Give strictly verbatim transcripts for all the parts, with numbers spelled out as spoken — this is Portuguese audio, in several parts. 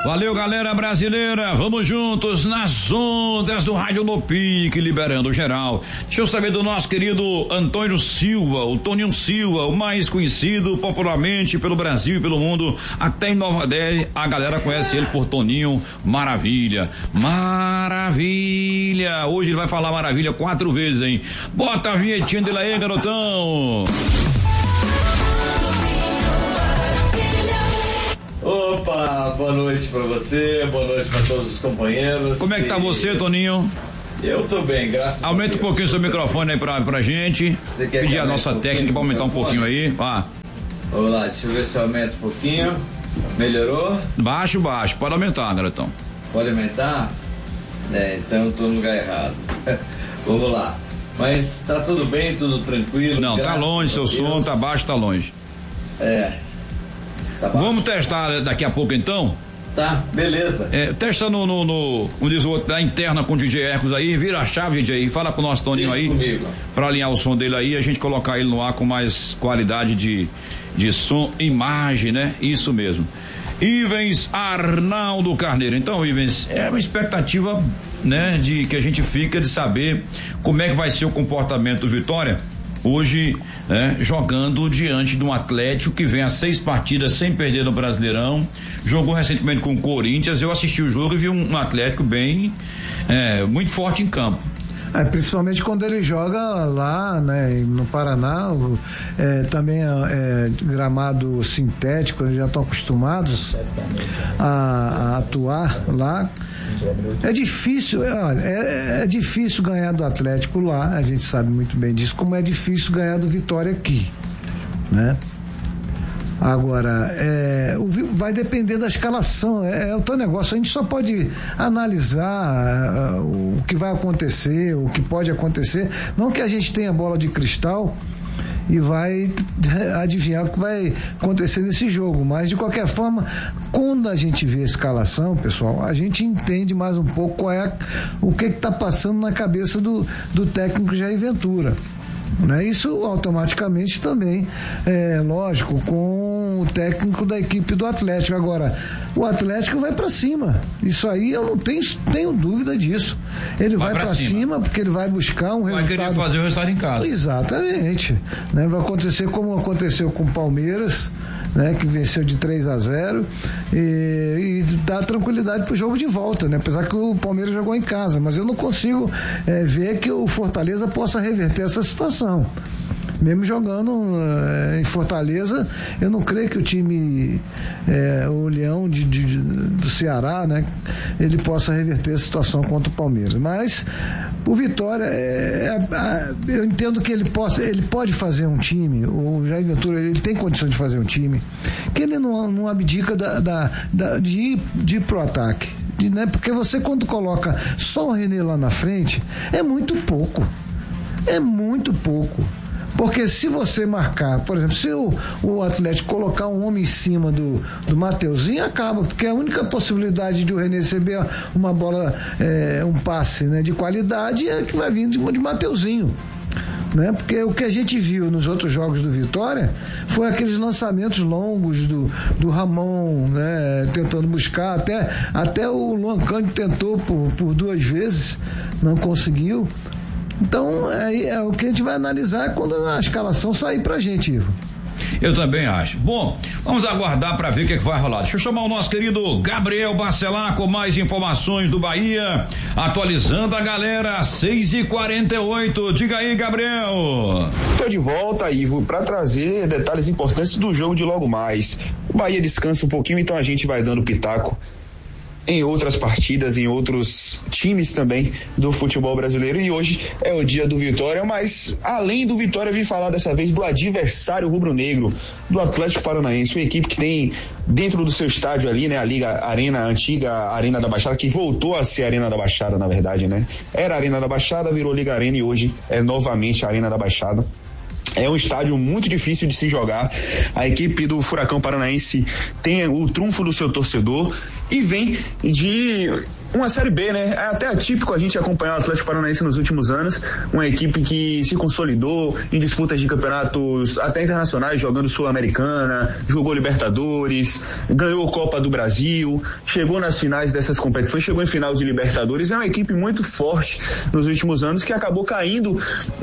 Valeu, galera brasileira, vamos juntos nas ondas do Rádio No Pique, liberando geral. Deixa eu saber do nosso querido Antônio Silva, o Toninho Silva, o mais conhecido popularmente pelo Brasil e pelo mundo, até em Nova Delhi, a galera conhece ele por Toninho Maravilha. Maravilha! Hoje ele vai falar maravilha quatro vezes, hein? Bota a vinhetinha dele aí, garotão! Opa, boa noite pra você, boa noite pra todos os companheiros. Como é que tá você, Toninho? Eu tô bem, graças a Deus. Aumenta um pouquinho o seu microfone aí pra, pra gente. Pedir a nossa um técnica pra aumentar um pouquinho aí. Vá. Vamos lá, deixa eu ver se eu aumento um pouquinho. Melhorou? Baixo, baixo. Pode aumentar, garotão. Pode aumentar? É, então eu tô no lugar errado. Vamos lá. Mas tá tudo bem, tudo tranquilo? Não, tá longe, seu som tá baixo, tá longe. É. Tá Vamos testar daqui a pouco então? Tá, beleza. É, testa no, no, no, como diz o outro, da interna com o D J Hércules aí, vira a chave, D J, fala pro nosso Toninho aí, comigo. Pra alinhar o som dele aí, a gente colocar ele no ar com mais qualidade de, de som e imagem, né? Isso mesmo. Ivens Arnaldo Carneiro. Então, Ivens, é uma expectativa, né, de que a gente fica de saber como é que vai ser o comportamento do Vitória hoje, né, jogando diante de um Atlético que vem a seis partidas sem perder no Brasileirão, jogou recentemente com o Corinthians. Eu assisti o jogo e vi um, um Atlético bem, é, muito forte em campo. É, principalmente quando ele joga lá, né, no Paraná, é, também é, gramado sintético, eles já estão acostumados a, a atuar lá. É difícil, olha, é, é difícil ganhar do Atlético lá, a gente sabe muito bem disso, como é difícil ganhar do Vitória aqui, né? Agora, é, o, vai depender da escalação, é, é o teu negócio, a gente só pode analisar uh, o que vai acontecer, o que pode acontecer, não que a gente tenha bola de cristal e vai adivinhar o que vai acontecer nesse jogo, mas de qualquer forma, quando a gente vê a escalação, pessoal, a gente entende mais um pouco qual é, o que está passando na cabeça do, do técnico Jair Ventura. Né? Isso automaticamente também é lógico com o técnico da equipe do Atlético. Agora, o Atlético vai para cima, isso aí eu não tenho, tenho dúvida disso. Ele vai, vai para cima. cima porque ele vai buscar um vai resultado. Vai querer fazer o resultado em casa. Exatamente, né? Vai acontecer como aconteceu com o Palmeiras, né, que venceu de três a zero e, e dá tranquilidade pro jogo de volta, né? Apesar que o Palmeiras jogou em casa, mas eu não consigo é, ver que o Fortaleza possa reverter essa situação. Mesmo jogando é, em Fortaleza, eu não creio que o time, é, o Leão de, de, do Ceará, né, ele possa reverter a situação contra o Palmeiras. Mas o Vitória, é, é, eu entendo que ele, possa, ele pode fazer um time, o Jair Ventura, ele tem condições de fazer um time, que ele não, não abdica da, da, da, de, ir, de ir pro ataque. De, né, porque você, quando coloca só o René lá na frente, é muito pouco. É muito pouco. Porque se você marcar, por exemplo, se o, o Atlético colocar um homem em cima do, do Mateuzinho, acaba, porque a única possibilidade de o René receber uma bola, é, um passe, né, de qualidade é que vai vir de, de Mateuzinho. Né? Porque o que a gente viu nos outros jogos do Vitória foi aqueles lançamentos longos do, do Ramon, né? Tentando buscar, até, até o Luan Cândido tentou por, por duas vezes, não conseguiu. Então, é, é o que a gente vai analisar quando a escalação sair pra gente, Ivo. Eu também acho. Bom, vamos aguardar para ver o que, é que vai rolar. Deixa eu chamar o nosso querido Gabriel Bacelar com mais informações do Bahia, atualizando a galera, seis e quarenta e oito. Diga aí, Gabriel. Tô de volta, Ivo, para trazer detalhes importantes do jogo de logo mais. O Bahia descansa um pouquinho, então a gente vai dando pitaco em outras partidas, em outros times também do futebol brasileiro, e hoje é o dia do Vitória, mas além do Vitória, eu vim falar dessa vez do adversário rubro-negro, do Atlético Paranaense, uma equipe que tem dentro do seu estádio ali, né, a Liga Arena, a antiga Arena da Baixada, que voltou a ser a Arena da Baixada, na verdade, né, era a Arena da Baixada, virou Liga Arena e hoje é novamente a Arena da Baixada. É um estádio muito difícil de se jogar. A equipe do Furacão Paranaense tem o trunfo do seu torcedor e vem de uma Série B, né? É até atípico a gente acompanhar o Atlético Paranaense nos últimos anos, uma equipe que se consolidou em disputas de campeonatos até internacionais, jogando Sul-Americana, jogou Libertadores, ganhou Copa do Brasil, chegou nas finais dessas competições, chegou em final de Libertadores. É uma equipe muito forte nos últimos anos, que acabou caindo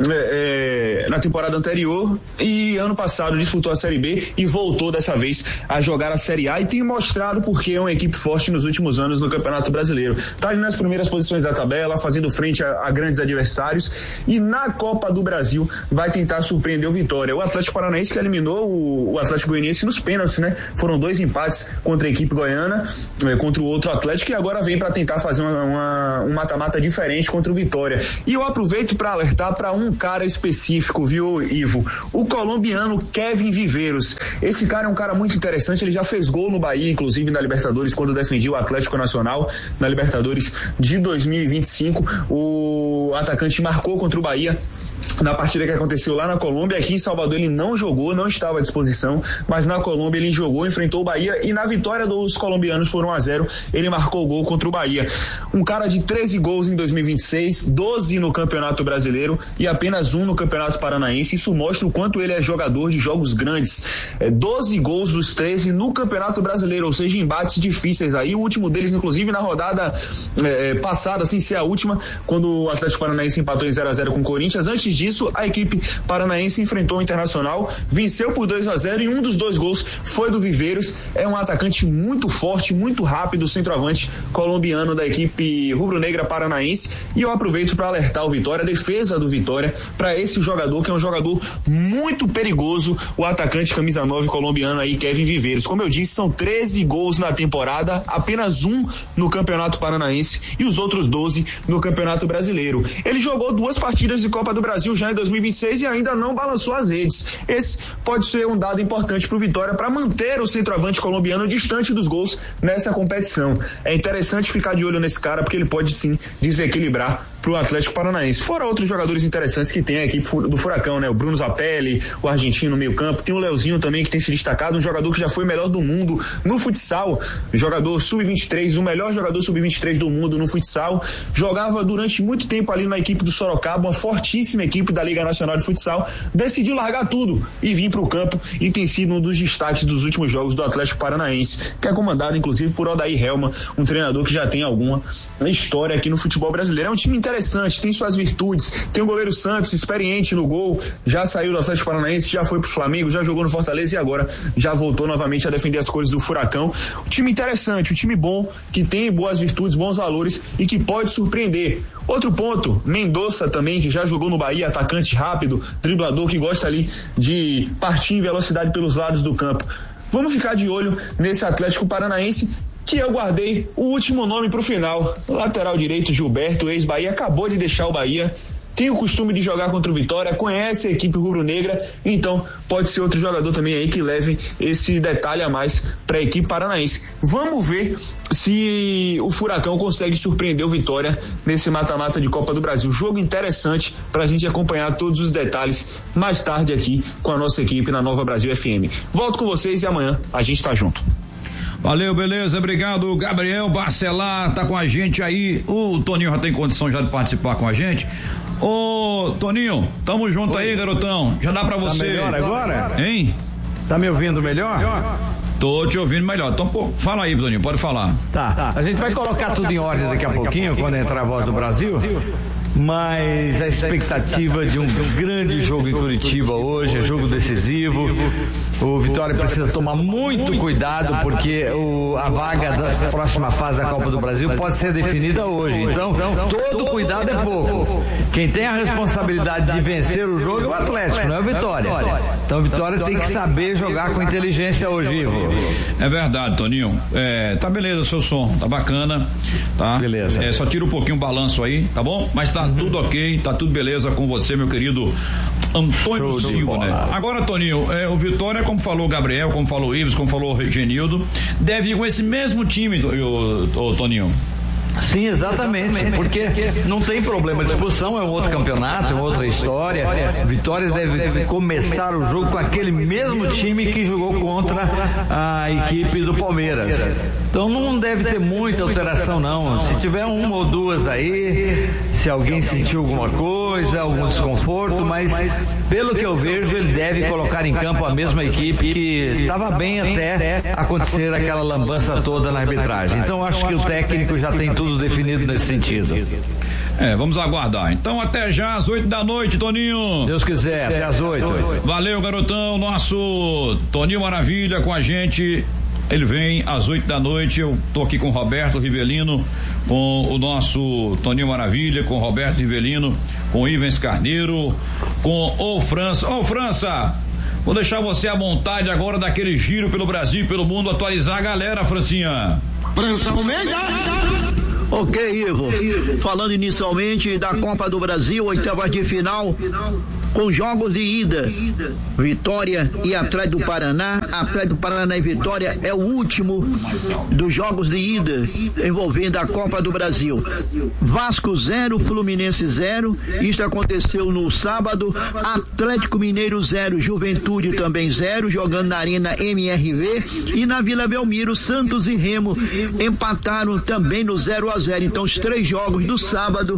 é, é, na temporada anterior e ano passado disputou a Série B e voltou dessa vez a jogar a Série A, e tem mostrado porque é uma equipe forte nos últimos anos no Campeonato Brasileiro. Tá ali nas primeiras posições da tabela, fazendo frente a, a grandes adversários, e na Copa do Brasil vai tentar surpreender o Vitória. O Atlético Paranaense que eliminou o, o Atlético Goianiense nos pênaltis, né? Foram dois empates contra a equipe goiana, eh, contra o outro Atlético, e agora vem para tentar fazer uma, uma, um mata-mata diferente contra o Vitória. E eu aproveito para alertar para um cara específico, viu, Ivo? O colombiano Kevin Viveiros. Esse cara é um cara muito interessante, ele já fez gol no Bahia, inclusive na Libertadores, quando defendia o Atlético Nacional na Libertadores de dois mil e vinte e cinco. O atacante marcou contra o Bahia na partida que aconteceu lá na Colômbia. Aqui em Salvador ele não jogou, não estava à disposição, mas na Colômbia ele jogou, enfrentou o Bahia, e na vitória dos colombianos por um a zero ele marcou o gol contra o Bahia. Um cara de treze gols em dois mil e vinte e seis, doze no Campeonato Brasileiro e apenas um no Campeonato Paranaense. Isso mostra o quanto ele é jogador de jogos grandes. É, doze gols dos treze no Campeonato Brasileiro, ou seja, embates difíceis aí. O último deles, inclusive, na rodada é, passada, sem ser a última, quando o Atlético Paranaense empatou em zero a zero com o Corinthians. Antes disso, a equipe paranaense enfrentou o Internacional, venceu por dois a zero, e um dos dois gols foi do Viveiros. É um atacante muito forte, muito rápido, centroavante colombiano da equipe rubro-negra paranaense. E eu aproveito para alertar o Vitória, a defesa do Vitória, para esse jogador, que é um jogador muito perigoso, o atacante camisa nove colombiano aí, Kevin Viveiros. Como eu disse, são treze gols na temporada, apenas um no Campeonato Paranaense e os outros doze no Campeonato Brasileiro. Ele jogou duas partidas de Copa do Brasil já em dois mil e vinte e seis e ainda não balançou as redes. Esse pode ser um dado importante para o Vitória, para manter o centroavante colombiano distante dos gols nessa competição. É interessante ficar de olho nesse cara, porque ele pode sim desequilibrar para o Atlético Paranaense. Fora outros jogadores interessantes que tem a equipe do Furacão, né? O Bruno Zapelli, o argentino no meio campo, tem o Leozinho também, que tem se destacado, um jogador que já foi o melhor do mundo no futsal, jogador sub vinte e três, o melhor jogador sub vinte e três do mundo no futsal, jogava durante muito tempo ali na equipe do Sorocaba, uma fortíssima equipe da Liga Nacional de Futsal, decidiu largar tudo e vir para o campo, e tem sido um dos destaques dos últimos jogos do Atlético Paranaense, que é comandado inclusive por Odair Helma, um treinador que já tem alguma história aqui no futebol brasileiro. É um time interessante, tem suas virtudes, tem o goleiro Santos, experiente no gol, já saiu do Atlético Paranaense, já foi pro Flamengo, já jogou no Fortaleza e agora já voltou novamente a defender as cores do Furacão. Um time interessante, um time bom, que tem boas virtudes, bons valores e que pode surpreender. Outro ponto, Mendonça também, que já jogou no Bahia, atacante rápido, driblador, que gosta ali de partir em velocidade pelos lados do campo. Vamos ficar de olho nesse Atlético Paranaense, que eu guardei o último nome pro final. Lateral direito, Gilberto, ex-Bahia, acabou de deixar o Bahia, tem o costume de jogar contra o Vitória, conhece a equipe rubro-negra, então pode ser outro jogador também aí que leve esse detalhe a mais para a equipe paranaense. Vamos ver se o Furacão consegue surpreender o Vitória nesse mata-mata de Copa do Brasil. Jogo interessante para a gente acompanhar todos os detalhes mais tarde aqui com a nossa equipe na Nova Brasil F M. Volto com vocês e amanhã a gente tá junto. Valeu, beleza, obrigado. Gabriel Barcelar tá com a gente aí. O Toninho já tem condição já de participar com a gente. Ô, Toninho, tamo junto. Oi. Aí, garotão. Já dá pra você. Tá melhor agora? Hein? Tá me ouvindo melhor? Tô te ouvindo melhor. Então, pô, fala aí, Toninho, pode falar. Tá, a gente vai colocar tudo em ordem daqui a pouquinho, quando entrar a Voz do Brasil. Mas a expectativa de um grande jogo em Curitiba hoje, é jogo decisivo. O Vitória precisa tomar muito cuidado, porque o, a vaga da próxima fase da Copa do Brasil pode ser definida hoje. Então, todo cuidado é pouco. Quem tem a responsabilidade de vencer o jogo é o Atlético, não é o Vitória. Então, o Vitória tem que saber jogar com inteligência hoje, Ivo. É verdade, Toninho. É, tá beleza o seu som, tá bacana, tá? Beleza. É, só tira um pouquinho o balanço aí, tá bom? Mas tá uhum. tudo ok, tá tudo beleza com você, meu querido Antônio Show Silva, né? Agora, Toninho, é, o Vitória, como falou o Gabriel, como falou o Ives, como falou o Genildo, deve ir com esse mesmo time, o, o, o Toninho. Sim, exatamente, porque não tem problema de expulsão, é um outro campeonato, é uma outra história. Vitória deve começar o jogo com aquele mesmo time que jogou contra a equipe do Palmeiras. Então não deve ter muita alteração não. Se tiver uma ou duas aí, se alguém sentiu alguma coisa, algum desconforto, mas pelo que eu vejo, ele deve colocar em campo a mesma equipe que estava bem até acontecer aquela lambança toda na arbitragem. Então acho que o técnico já tem tudo definido nesse sentido. É, vamos aguardar. Então até já às oito da noite, Toninho. Deus quiser, até às oito. Valeu, garotão. Nosso Toninho Maravilha com a gente. Ele vem às oito da noite. Eu tô aqui com o Roberto Rivelino, com o nosso Toninho Maravilha, com o Roberto Rivelino, com o Ivens Carneiro, com o França. Ô, França, vou deixar você à vontade agora daquele giro pelo Brasil e pelo mundo, atualizar a galera, Francinha. França Almeida. Ok, Ivo. Falando inicialmente da Copa do Brasil, oitava de final, com jogos de ida. Vitória e Atlético do Paraná. Atlético do Paraná e Vitória é o último dos jogos de ida envolvendo a Copa do Brasil. Vasco zero, Fluminense zero. Isto aconteceu no sábado. Atlético Mineiro zero, Juventude também zero, jogando na Arena M R V. E na Vila Belmiro, Santos e Remo empataram também no zero a zero. Então os três jogos do sábado,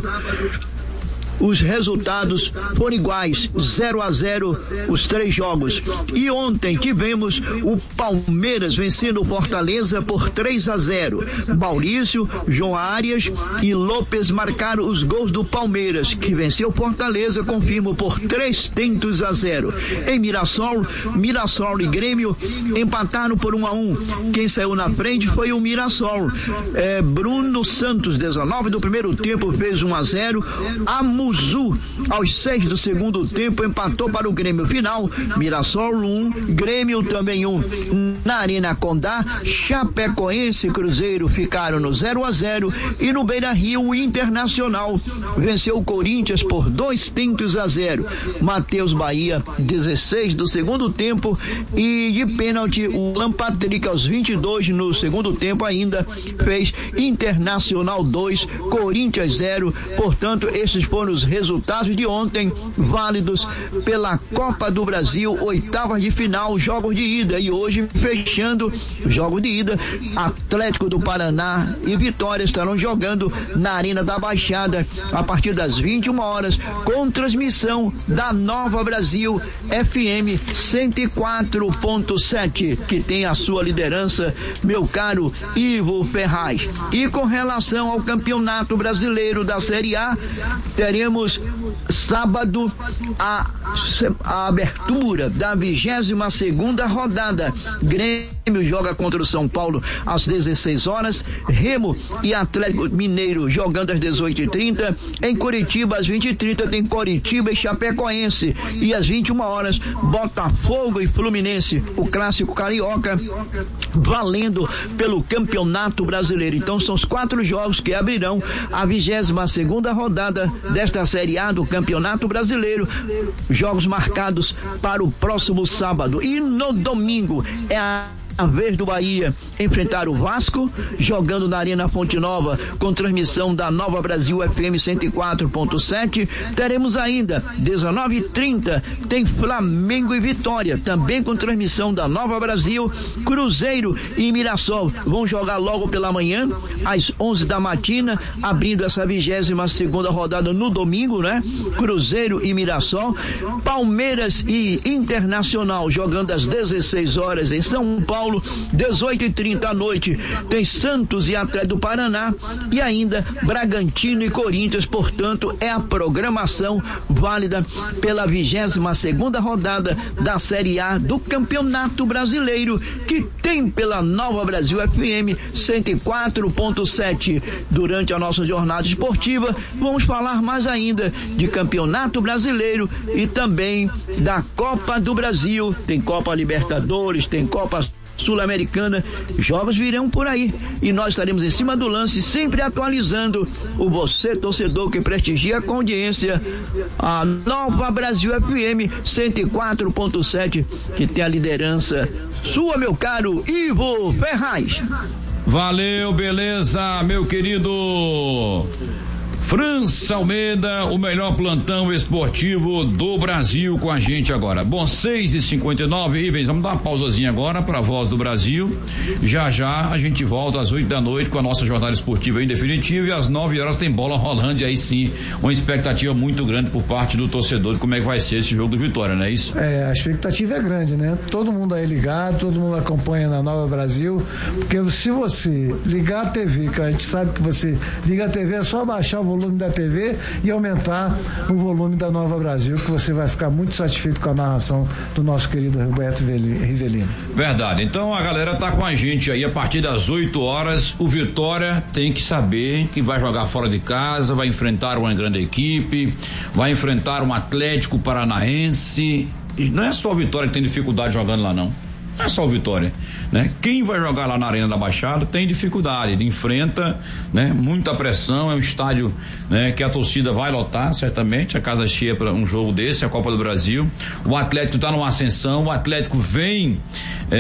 os resultados foram iguais, zero a zero os três jogos. E ontem tivemos o Palmeiras vencendo o Fortaleza por três a zero. Maurício, João Arias e Lopes marcaram os gols do Palmeiras, que venceu o Fortaleza, confirmo, por três tentos a zero. Em Mirassol, Mirassol e Grêmio empataram por um a um. Quem saiu na frente foi o Mirassol. É, Bruno Santos, dezenove do primeiro tempo, fez um a zero. A Muzu, aos seis do segundo tempo, empatou para o Grêmio. Final, Mirassol um, Grêmio também um. Na Arena Condá, Chapecoense e Cruzeiro ficaram no zero a zero. E no Beira-Rio, o Internacional venceu o Corinthians por dois tentos a zero. Matheus Bahia, dezesseis do segundo tempo, e de pênalti o Alan Patrick aos vinte e dois no segundo tempo ainda fez. Internacional dois, Corinthians zero. Portanto, esses foram os resultados de ontem, válidos pela Copa do Brasil, oitavas de final, jogos de ida. E hoje, fechando o jogo de ida, Atlético do Paraná e Vitória estarão jogando na Arena da Baixada a partir das vinte e uma horas, com transmissão da Nova Brasil F M cento e quatro ponto sete, que tem a sua liderança, meu caro Ivo Ferraz. E com relação ao Campeonato Brasileiro da Série A, teremos sábado a, a abertura da vigésima segunda rodada. Grêmio joga contra o São Paulo às dezesseis horas, Remo e Atlético Mineiro jogando às dezoito e trinta. Em Curitiba, às vinte e trinta, tem Coritiba e Chapecoense, e às vinte e uma horas, Botafogo e Fluminense, o clássico carioca, valendo pelo Campeonato Brasileiro. Então são os quatro jogos que abrirão a vigésima segunda rodada desta Série A do Campeonato Brasileiro, jogos marcados para o próximo sábado. E no domingo é a a vez do Bahia enfrentar o Vasco, jogando na Arena Fonte Nova, com transmissão da Nova Brasil F M cento e quatro ponto sete. Teremos ainda, dezenove e trinta, tem Flamengo e Vitória, também com transmissão da Nova Brasil. Cruzeiro e Mirassol vão jogar logo pela manhã, às onze da matina, abrindo essa vigésima segunda rodada no domingo, né? Cruzeiro e Mirassol. Palmeiras e Internacional jogando às dezesseis horas em São Paulo. dezoito e trinta à noite tem Santos e Atlético do Paraná, e ainda Bragantino e Corinthians. Portanto, é a programação válida pela vigésima segunda rodada da Série A do Campeonato Brasileiro, que tem pela Nova Brasil F M cento e quatro ponto sete. Durante a nossa jornada esportiva, vamos falar mais ainda de Campeonato Brasileiro e também da Copa do Brasil. Tem Copa Libertadores, tem Copa Sul-Americana, jogos virão por aí e nós estaremos em cima do lance, sempre atualizando o você, torcedor, que prestigia com audiência a Nova Brasil F M cento e quatro ponto sete, que tem a liderança sua, meu caro Ivo Ferraz. Valeu, beleza, meu querido França Almeida, o melhor plantão esportivo do Brasil com a gente agora. Bom, seis e cinquenta e nove, Ivens, vamos dar uma pausazinha agora para a Voz do Brasil. Já já a gente volta às oito da noite com a nossa jornada esportiva em definitivo, e às nove horas tem bola rolando, e aí sim, uma expectativa muito grande por parte do torcedor de como é que vai ser esse jogo do Vitória, não é isso? É, a expectativa é grande, né? Todo mundo aí ligado, todo mundo acompanha na Nova Brasil, porque se você ligar a T V, que a gente sabe que você liga a T V, é só baixar o volume da T V e aumentar o volume da Nova Brasil, que você vai ficar muito satisfeito com a narração do nosso querido Roberto Rivelino. Verdade, então a galera tá com a gente aí a partir das oito horas. O Vitória tem que saber que vai jogar fora de casa, vai enfrentar uma grande equipe, vai enfrentar um Atlético Paranaense, e não é só o Vitória que tem dificuldade jogando lá, não. Não é só o Vitória, né? Quem vai jogar lá na Arena da Baixada tem dificuldade, enfrenta, né? Muita pressão, é um estádio, né? Que a torcida vai lotar, certamente, a casa cheia para um jogo desse, a Copa do Brasil. O Atlético tá numa ascensão, o Atlético vem